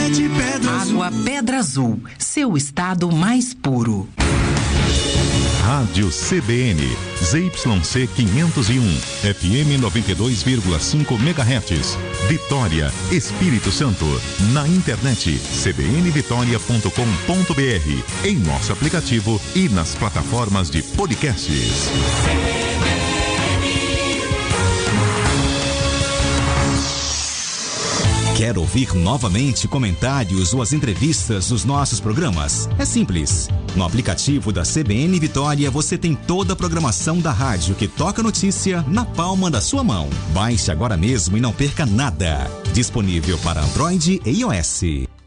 de Pedra Azul. Água Pedra Azul, seu estado mais puro. Rádio CBN, ZYC 501, FM 92,5 MHz, Vitória, Espírito Santo. Na internet, cbnvitoria.com.br, em nosso aplicativo e nas plataformas de podcasts. Quer ouvir novamente comentários ou as entrevistas dos nossos programas? É simples. No aplicativo da CBN Vitória você tem toda a programação da rádio que toca notícia na palma da sua mão. Baixe agora mesmo e não perca nada. Disponível para Android e iOS.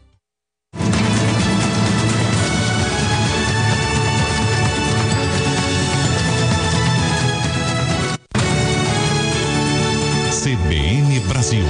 CBN Brasil.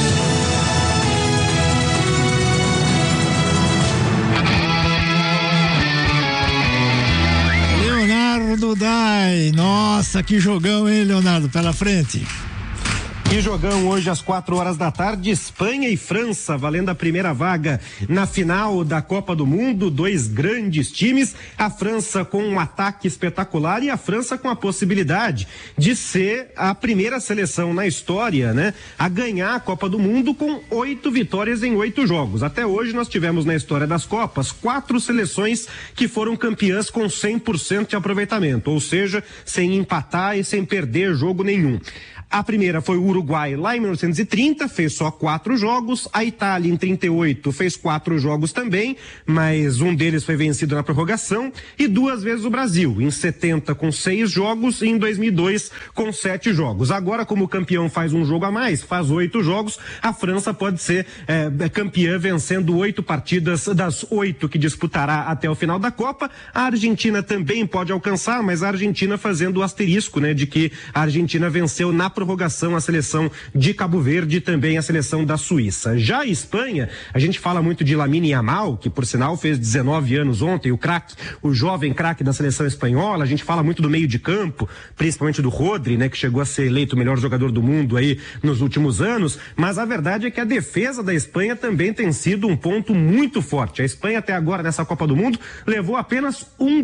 Leonardo Dai, nossa, que jogão, hein, Leonardo, pela frente. Que jogão hoje às 4 horas da tarde, Espanha e França, valendo a primeira vaga na final da Copa do Mundo, 2 grandes times, a França com um ataque espetacular e a França com a possibilidade de ser a primeira seleção na história, né, a ganhar a Copa do Mundo com 8 vitórias em 8 jogos. Até hoje nós tivemos na história das Copas 4 seleções que foram campeãs com 100% de aproveitamento, ou seja, sem empatar e sem perder jogo nenhum. A primeira foi o Uruguai lá em 1930, fez só 4 jogos. A Itália em 38 fez 4 jogos também, mas um deles foi vencido na prorrogação. E 2 vezes o Brasil, em 70 com 6 jogos e em 2002 com 7 jogos. Agora, como o campeão faz um jogo a mais, faz 8 jogos, a França pode ser campeã vencendo 8 partidas das 8 que disputará até o final da Copa. A Argentina também pode alcançar, mas a Argentina fazendo o asterisco, né, de que a Argentina venceu na prorrogação a seleção de Cabo Verde e também a seleção da Suíça. Já a Espanha, a gente fala muito de Lamine Yamal, que por sinal fez 19 anos ontem, o jovem craque da seleção espanhola. A gente fala muito do meio de campo, principalmente do Rodri, né, que chegou a ser eleito o melhor jogador do mundo aí nos últimos anos, mas a verdade é que a defesa da Espanha também tem sido um ponto muito forte. A Espanha até agora nessa Copa do Mundo levou apenas um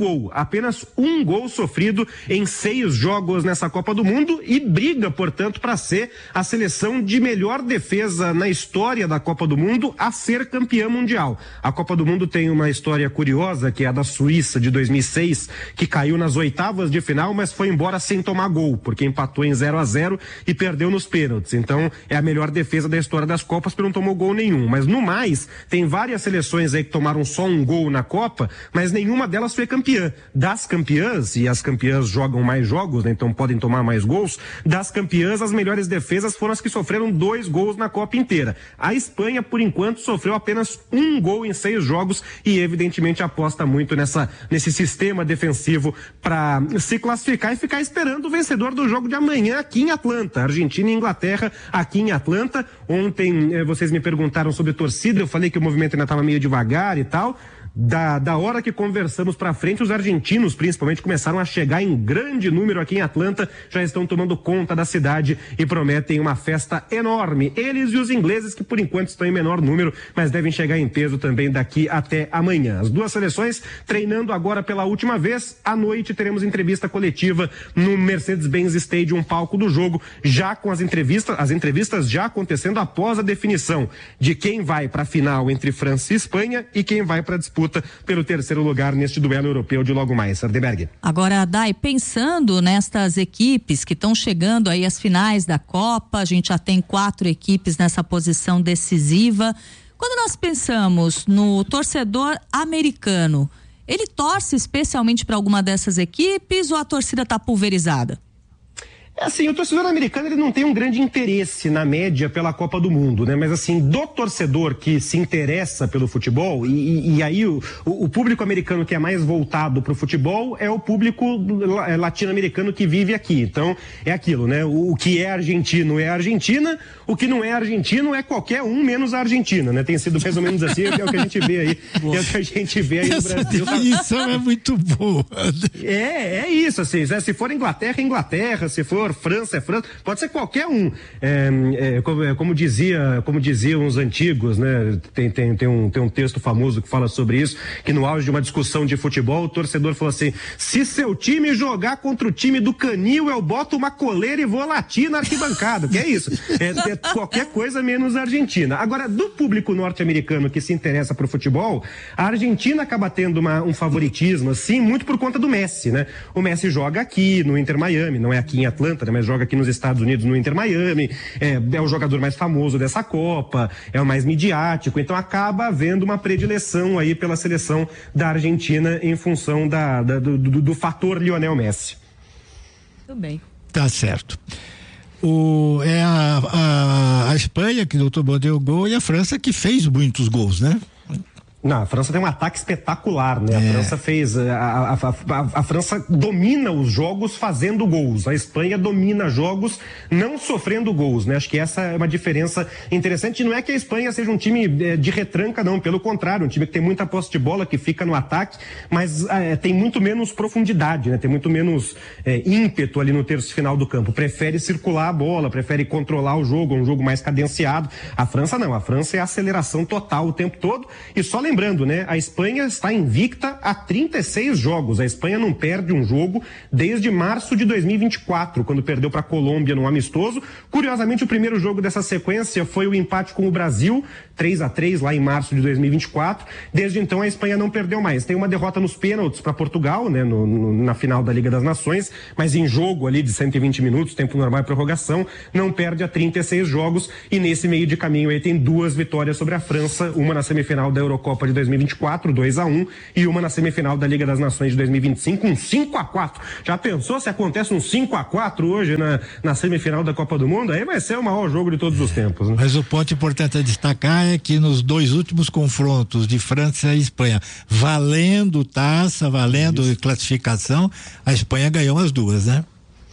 gol sofrido em 6 jogos nessa Copa do Mundo e briga, portanto, para ser a seleção de melhor defesa na história da Copa do Mundo a ser campeã mundial. A Copa do Mundo tem uma história curiosa, que é a da Suíça de 2006, que caiu nas oitavas de final, mas foi embora sem tomar gol, porque empatou em 0-0 e perdeu nos pênaltis. Então, é a melhor defesa da história das Copas, porque não tomou gol nenhum. Mas no mais, tem várias seleções aí que tomaram só um gol na Copa, mas nenhuma delas foi campeã. Das campeãs, e as campeãs jogam mais jogos, né, então podem tomar mais gols, das campeãs, as melhores defesas foram as que sofreram 2 gols na Copa inteira. A Espanha, por enquanto, sofreu apenas 1 gol em 6 jogos e, evidentemente, aposta muito nesse sistema defensivo para se classificar e ficar esperando o vencedor do jogo de amanhã aqui em Atlanta. Argentina e Inglaterra aqui em Atlanta. Ontem, vocês me perguntaram sobre torcida, eu falei que o movimento ainda estava meio devagar e tal. Da hora que conversamos pra frente, os argentinos principalmente começaram a chegar em grande número aqui em Atlanta, já estão tomando conta da cidade e prometem uma festa enorme. Eles e os ingleses, que por enquanto estão em menor número, mas devem chegar em peso também daqui até amanhã. As 2 seleções treinando agora pela última vez. À noite teremos entrevista coletiva no Mercedes-Benz Stadium, palco do jogo, já com as entrevistas já acontecendo após a definição de quem vai para a final entre França e Espanha e quem vai para a disputa pelo 3º lugar neste duelo europeu de logo mais. Sardenberg. Agora, Dai, pensando nestas equipes que estão chegando aí às finais da Copa, a gente já tem 4 equipes nessa posição decisiva. Quando nós pensamos no torcedor americano, ele torce especialmente para alguma dessas equipes ou a torcida está pulverizada? Assim, o torcedor americano, ele não tem um grande interesse na média pela Copa do Mundo, né? Mas assim, do torcedor que se interessa pelo futebol, e aí o público americano que é mais voltado para o futebol é o público latino-americano que vive aqui. Então, é aquilo, né? O que é argentino é a Argentina, o que não é argentino é qualquer um menos a Argentina, né? Tem sido mais ou menos assim, é o que a gente vê aí, é o que a gente vê aí no Brasil. Isso é muito boa. É isso, assim, né? Se for Inglaterra, se for torcedor, França é França, pode ser qualquer um. Como diziam os antigos, né? Tem um texto famoso que fala sobre isso, que no auge de uma discussão de futebol, o torcedor falou assim: se seu time jogar contra o time do Canil, eu boto uma coleira e vou latir na arquibancada. Que é isso? É qualquer coisa menos a Argentina. Agora, do público norte-americano que se interessa por futebol, a Argentina acaba tendo um favoritismo, assim, muito por conta do Messi, né? O Messi joga aqui no Inter Miami, não é aqui em Atlanta, né? Mas joga aqui nos Estados Unidos no Inter Miami, é o jogador mais famoso dessa Copa, é o mais midiático, então acaba havendo uma predileção aí pela seleção da Argentina em função do fator Lionel Messi. Tudo bem. Tá certo. A Espanha que doutor deu gol e a França que fez muitos gols, né? Não, a França tem um ataque espetacular, né? A França fez, a França domina os jogos fazendo gols, a Espanha domina jogos não sofrendo gols, né? Acho que essa é uma diferença interessante. Não é que a Espanha seja um time de retranca, não, pelo contrário, um time que tem muita posse de bola, que fica no ataque, mas tem muito menos profundidade, né? Tem muito menos ímpeto ali no terço final do campo, prefere circular a bola, prefere controlar o jogo, um jogo mais cadenciado. A França não, a França é aceleração total o tempo todo. E só lembrando, né, a Espanha está invicta há 36 jogos. A Espanha não perde um jogo desde março de 2024, quando perdeu para a Colômbia num amistoso. Curiosamente, o primeiro jogo dessa sequência foi o empate com o Brasil, 3-3 lá em março de 2024. Desde então a Espanha não perdeu mais. Tem uma derrota nos pênaltis para Portugal, né, na final da Liga das Nações, mas em jogo ali de 120 minutos, tempo normal e prorrogação, não perde há 36 jogos, e nesse meio de caminho aí tem 2 vitórias sobre a França, uma na semifinal da Eurocopa de 2024, 2-1, e uma na semifinal da Liga das Nações de 2025, 5-4. Já pensou se acontece 5-4 hoje na semifinal da Copa do Mundo? Aí vai ser o maior jogo de todos os tempos, né? Mas o ponto importante a destacar é que nos 2 últimos confrontos de França e Espanha, valendo taça, valendo classificação, a Espanha ganhou as 2, né?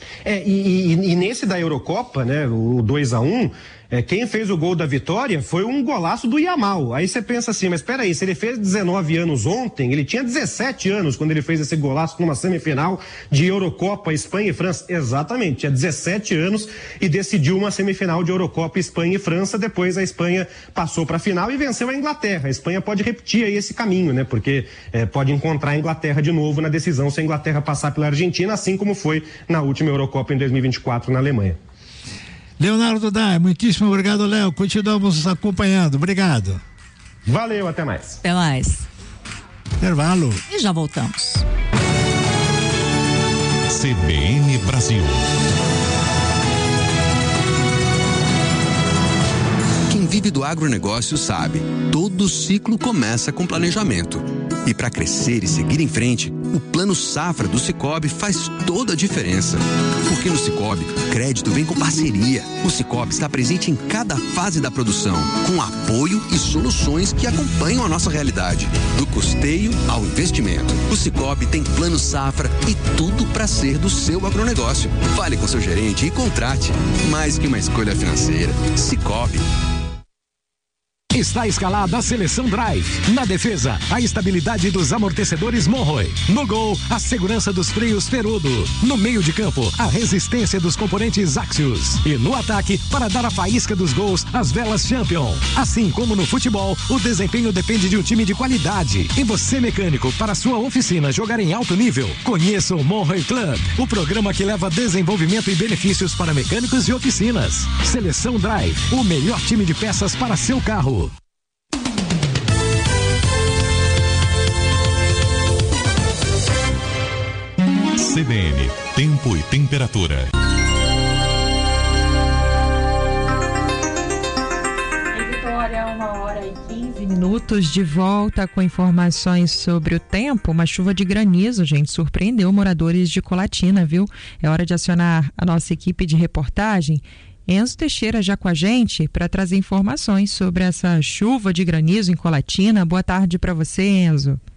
E nesse da Eurocopa, né, o 2-1, quem fez o gol da vitória foi um golaço do Yamal. Aí você pensa assim, mas peraí, se ele fez 19 anos ontem, ele tinha 17 anos quando ele fez esse golaço numa semifinal de Eurocopa, Espanha e França. Exatamente, tinha 17 anos e decidiu uma semifinal de Eurocopa, Espanha e França. Depois a Espanha passou para a final e venceu a Inglaterra. A Espanha pode repetir aí esse caminho, né? Porque pode encontrar a Inglaterra de novo na decisão se a Inglaterra passar pela Argentina, assim como foi na última Eurocopa em 2024 na Alemanha. Leonardo Dai, muitíssimo obrigado, Léo. Continuamos acompanhando. Obrigado. Valeu, até mais. Até mais. Intervalo. E já voltamos. CBN Brasil. Quem vive do agronegócio sabe, todo ciclo começa com planejamento. E para crescer e seguir em frente, o Plano Safra do Sicoob faz toda a diferença. Porque no Sicoob, crédito vem com parceria. O Sicoob está presente em cada fase da produção, com apoio e soluções que acompanham a nossa realidade. Do custeio ao investimento. O Sicoob tem Plano Safra e tudo para ser do seu agronegócio. Fale com seu gerente e contrate. Mais que uma escolha financeira. Sicoob. Está escalada a seleção Drive. Na defesa, a estabilidade dos amortecedores Monroe. No gol, a segurança dos freios Perudo. No meio de campo, a resistência dos componentes Axios. E no ataque, para dar a faísca dos gols, as velas Champion. Assim como no futebol, o desempenho depende de um time de qualidade. E você, mecânico, para sua oficina jogar em alto nível, conheça o Monroe Club, o programa que leva desenvolvimento e benefícios para mecânicos e oficinas. Seleção Drive, o melhor time de peças para seu carro. CBN, tempo e temperatura. Em Vitória, 1h15 de volta com informações sobre o tempo. Uma chuva de granizo, gente, surpreendeu moradores de Colatina, viu? É hora de acionar a nossa equipe de reportagem. Enzo Teixeira já com a gente para trazer informações sobre essa chuva de granizo em Colatina. Boa tarde para você, Enzo.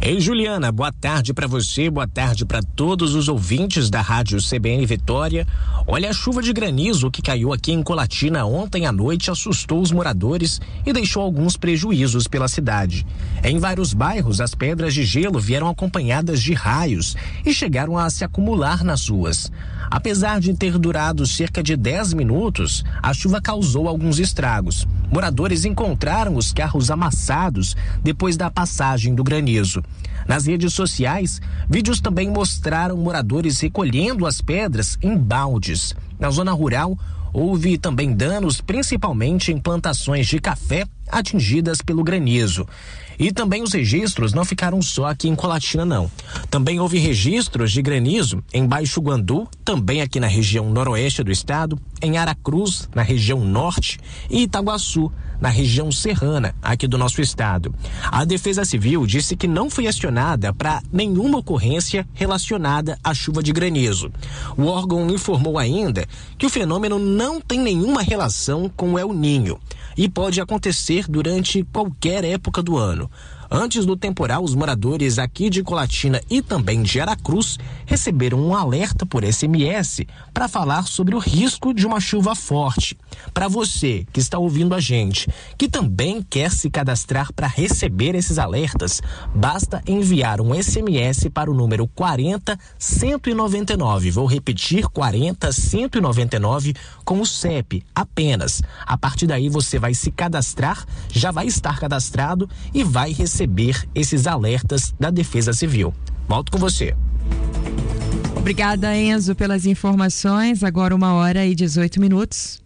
Ei, Juliana, boa tarde para você, boa tarde para todos os ouvintes da Rádio CBN Vitória. Olha, a chuva de granizo que caiu aqui em Colatina ontem à noite assustou os moradores e deixou alguns prejuízos pela cidade. Em vários bairros, as pedras de gelo vieram acompanhadas de raios e chegaram a se acumular nas ruas. Apesar de ter durado cerca de 10 minutos, a chuva causou alguns estragos. Moradores encontraram os carros amassados depois da passagem do granizo. Nas redes sociais, vídeos também mostraram moradores recolhendo as pedras em baldes. Na zona rural, houve também danos, principalmente em plantações de café atingidas pelo granizo. E também os registros não ficaram só aqui em Colatina, não. Também houve registros de granizo em Baixo Guandu, também aqui na região noroeste do estado, em Aracruz, na região norte, e Itaguaçu, na região serrana, aqui do nosso estado. A Defesa Civil disse que não foi acionada para nenhuma ocorrência relacionada à chuva de granizo. O órgão informou ainda que o fenômeno não tem nenhuma relação com o El Ninho e pode acontecer durante qualquer época do ano. Antes do temporal, os moradores aqui de Colatina e também de Aracruz receberam um alerta por SMS para falar sobre o risco de uma chuva forte. Para você que está ouvindo a gente, que também quer se cadastrar para receber esses alertas, basta enviar um SMS para o número 40199. Vou repetir, 40199 com o CEP apenas. A partir daí você vai se cadastrar, já vai estar cadastrado e vai receber esses alertas da Defesa Civil. Volto com você. Obrigada, Enzo, pelas informações. Agora 1h18.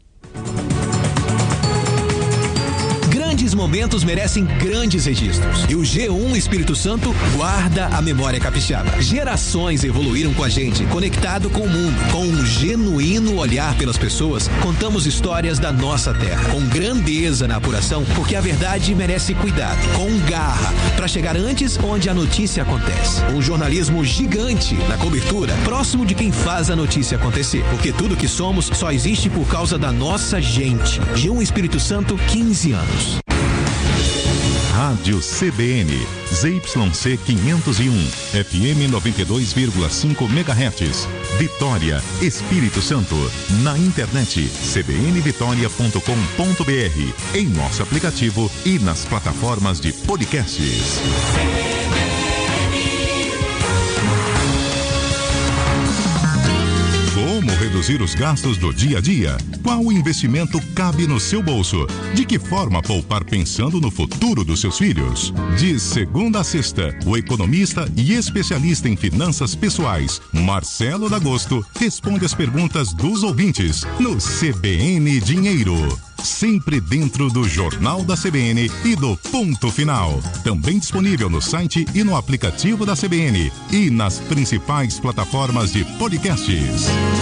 Grandes momentos merecem grandes registros. E o G1 Espírito Santo guarda a memória capixaba. Gerações evoluíram com a gente, conectado com o mundo. Com um genuíno olhar pelas pessoas, contamos histórias da nossa terra. Com grandeza na apuração, porque a verdade merece cuidado. Com garra, para chegar antes onde a notícia acontece. Um jornalismo gigante na cobertura, próximo de quem faz a notícia acontecer. Porque tudo que somos só existe por causa da nossa gente. G1 Espírito Santo, 15 anos. Rádio CBN, ZYC 501, FM 92,5 MHz, Vitória, Espírito Santo. Na internet, cbnvitoria.com.br, em nosso aplicativo e nas plataformas de podcasts. Como reduzir os gastos do dia a dia? Qual investimento cabe no seu bolso? De que forma poupar pensando no futuro dos seus filhos? De segunda a sexta, o economista e especialista em finanças pessoais, Marcelo D'Agosto, responde as perguntas dos ouvintes no CBN Dinheiro. Sempre dentro do Jornal da CBN e do Ponto Final. Também disponível no site e no aplicativo da CBN e nas principais plataformas de podcasts.